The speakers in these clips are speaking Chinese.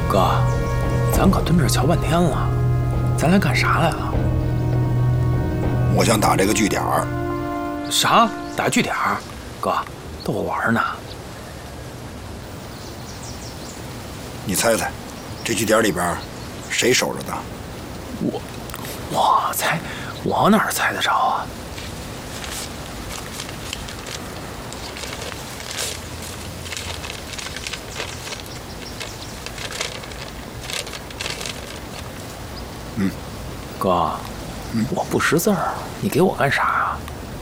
哥，咱可蹲这瞧半天了，咱来干啥来了？ 我想打这个据点儿。 啥？打据点儿？哥，逗我玩呢。 你猜猜，这据点里边谁守着呢？ 我猜，我哪猜得着啊？哥，我不识字儿，你给我干啥啊？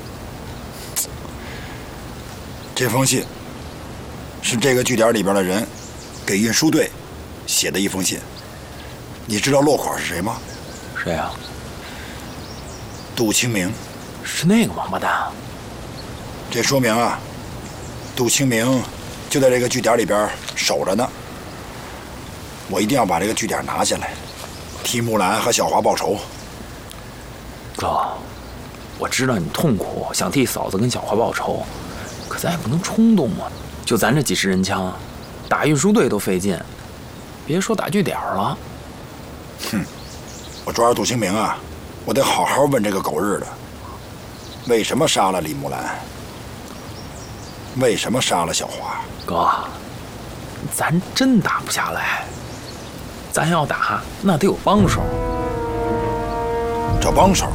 这封信是这个据点里边的人给运输队写的一封信。你知道落款是谁吗？ 谁啊？ 杜清明。 是那个王八蛋。 这说明啊，杜清明就在这个据点里边守着呢。我一定要把这个据点拿下来，替木兰和小华报仇。 哥，我知道你痛苦，想替嫂子跟小华报仇，可咱也不能冲动啊！就咱这几十人枪，打运输队都费劲，别说打据点了。 哼，我抓着杜清明啊，我得好好问这个狗日的，为什么杀了李木兰？为什么杀了小华？ 哥，咱真打不下来，咱要打那得有帮手。 找帮手？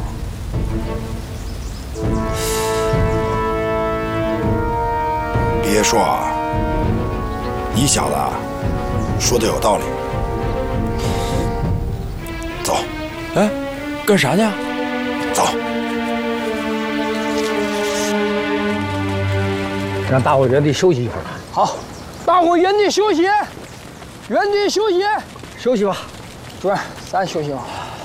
别说啊，你小子啊，说的有道理。走。 哎，干啥去？ 走。 让大伙原地休息一会儿。好，大伙原地休息，原地休息，休息吧。主任，咱休息吧。